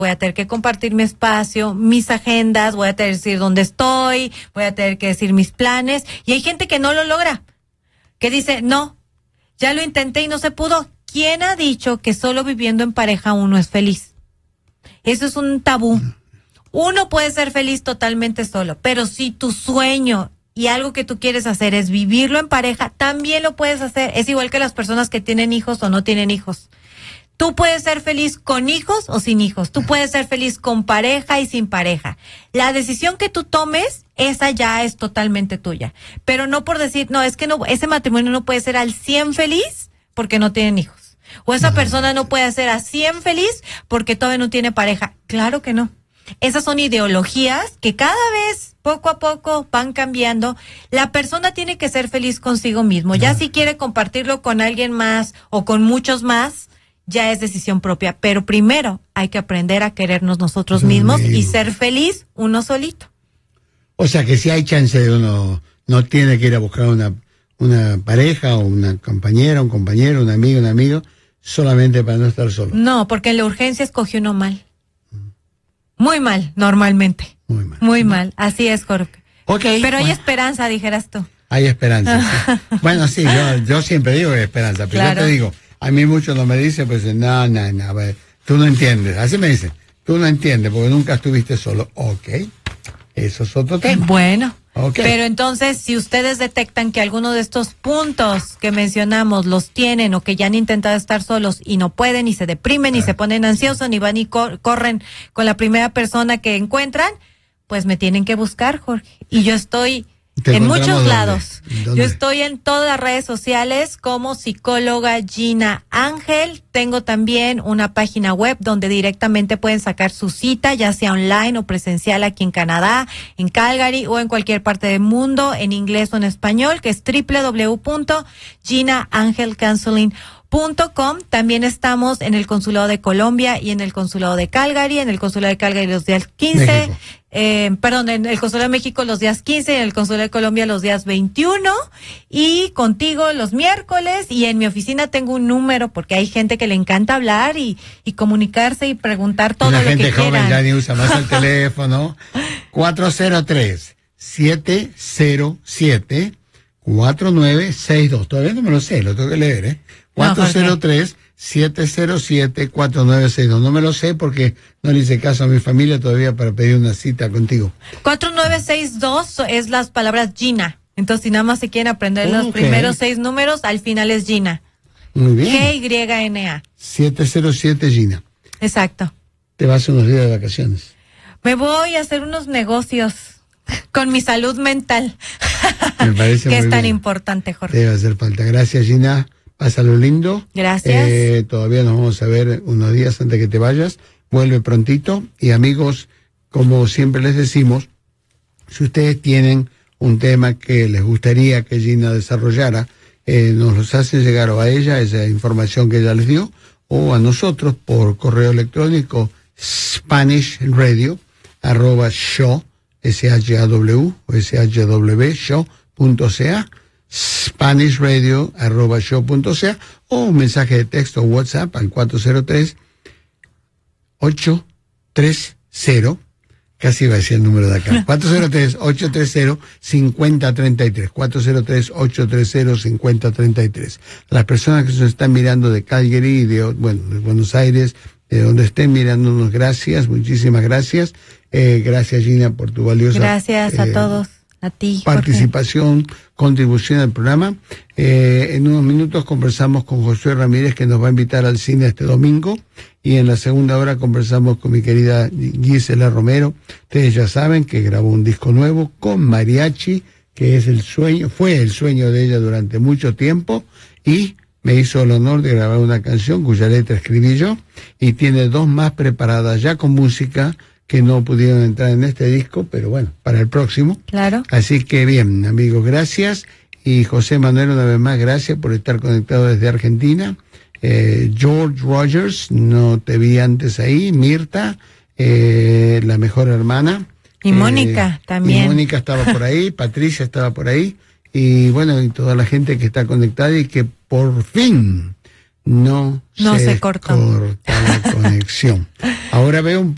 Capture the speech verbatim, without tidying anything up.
voy a tener que compartir mi espacio, mis agendas, voy a tener que decir dónde estoy, voy a tener que decir mis planes. Y hay gente que no lo logra, que dice, no, ya lo intenté y no se pudo. ¿Quién ha dicho que solo viviendo en pareja uno es feliz? Eso es un tabú. Uno puede ser feliz totalmente solo, pero si tu sueño y algo que tú quieres hacer es vivirlo en pareja, también lo puedes hacer. Es igual que las personas que tienen hijos o no tienen hijos. Tú puedes ser feliz con hijos o sin hijos. Tú puedes ser feliz con pareja y sin pareja. La decisión que tú tomes, esa ya es totalmente tuya. Pero no por decir, no, es que no, ese matrimonio no puede ser al cien feliz porque no tienen hijos. O esa persona no puede ser a cien feliz porque todavía no tiene pareja. Claro que no. Esas son ideologías que cada vez, poco a poco, van cambiando. La persona tiene que ser feliz consigo mismo. Ya si quiere compartirlo con alguien más o con muchos más, ya es decisión propia. Pero primero hay que aprender a querernos nosotros mismos y ser feliz uno solito. O sea que si hay chance de uno, no tiene que ir a buscar una, una pareja o una compañera, un compañero, un amigo, un amigo, solamente para no estar solo. No, porque en la urgencia escogió uno mal. Muy mal, normalmente. Muy mal. Muy mal, así es, Jorge. Okay, pero hay bueno. esperanza, dijeras tú. Hay esperanza, sí. Bueno, sí, yo, yo siempre digo que hay esperanza, pero claro. Yo te digo, a mí muchos no me dicen, pues, no, no, no, tú no entiendes. Así me dicen, tú no entiendes porque nunca estuviste solo. Ok, eso es otro tema. Bueno, okay. Pero entonces, si ustedes detectan que alguno de estos puntos que mencionamos los tienen o que ya han intentado estar solos y no pueden y se deprimen y ah. se ponen ansiosos ni van y cor- corren con la primera persona que encuentran, pues me tienen que buscar, Jorge. Y yo estoy en muchos dónde? lados. ¿Dónde? Yo estoy en todas las redes sociales como psicóloga Gina Ángel. Tengo también una página web donde directamente pueden sacar su cita, ya sea online o presencial aquí en Canadá, en Calgary o en cualquier parte del mundo, en inglés o en español, que es doble u doble u doble u punto gina angel counseling punto com. También estamos en el Consulado de Colombia y en el Consulado de Calgary, en el Consulado de Calgary los días quince, eh, perdón, en el Consulado de México los días quince, en el Consulado de Colombia los días veintiuno, y contigo los miércoles, y en mi oficina tengo un número porque hay gente que le encanta hablar y, y comunicarse y preguntar todo la lo que quieran. La gente joven ya ni usa más el teléfono. cuatro cero tres, siete cero siete, cuatro nueve seis dos. Todavía no me lo sé, lo tengo que leer, ¿eh? cuatro cero tres, siete cero siete, cuatro nueve seis dos. No me lo sé porque no le hice caso a mi familia todavía para pedir una cita contigo. cuatro nueve seis dos es las palabras Gina. Entonces, si nada más se quieren aprender oh, los okay. primeros seis números, al final es Gina. Muy bien. G Y N A. siete cero siete Gina. Exacto. Te vas unos días de vacaciones. Me voy a hacer unos negocios con mi salud mental. Me parece que muy es tan bien. importante, Jorge. Debe hacer falta. Gracias, Gina. Pásalo lindo. Gracias. Eh, todavía nos vamos a ver unos días antes que te vayas. Vuelve prontito. Y amigos, como siempre les decimos, si ustedes tienen un tema que les gustaría que Gina desarrollara, eh, nos los hacen llegar o a ella, esa información que ella les dio, o a nosotros por correo electrónico Spanish Radio arroba show, S H A W o S H W show punto C A, Spanish Radio arroba show punto C A, o un mensaje de texto o WhatsApp al cuatro cero tres, ocho tres cero, casi iba a decir el número de acá, cuatro cero tres, ocho tres cero, cinco cero tres tres, cuatro cero tres, ocho tres cero, cinco cero tres tres. Las personas que se están mirando de Calgary y de, bueno, de Buenos Aires, de donde estén mirándonos, gracias, muchísimas gracias. Eh, gracias, Gina, por tu valiosa Gracias a eh, todos, a ti, participación, Jorge. Contribución al programa. Eh, en unos minutos conversamos con Josué Ramírez, que nos va a invitar al cine este domingo, y en la segunda hora conversamos con mi querida Gisela Romero. Ustedes ya saben que grabó un disco nuevo con mariachi, que es el sueño, fue el sueño de ella durante mucho tiempo, y me hizo el honor de grabar una canción cuya letra escribí yo, y tiene dos más preparadas ya con música que no pudieron entrar en este disco, pero bueno, para el próximo. Claro. Así que bien, amigos, gracias. Y José Manuel, una vez más, gracias por estar conectado desde Argentina. Eh, George Rogers, no te vi antes ahí. Mirta, eh, la mejor hermana. Y Mónica eh, también. Y Mónica estaba por ahí, Patricia estaba por ahí. Y bueno, y toda la gente que está conectada y que por fin no, no se, se cortó. corta la conexión. Ahora veo un